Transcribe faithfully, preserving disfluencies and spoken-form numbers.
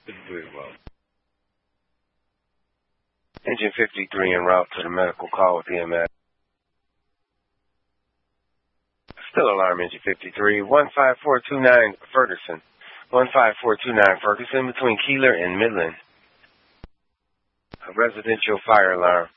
Very well. Engine fifty-three en route to the medical call with E M S. Still alarm, Engine fifty-three. one five four two nine Ferguson. one five four two nine Ferguson between Keeler and Midland. A residential fire alarm.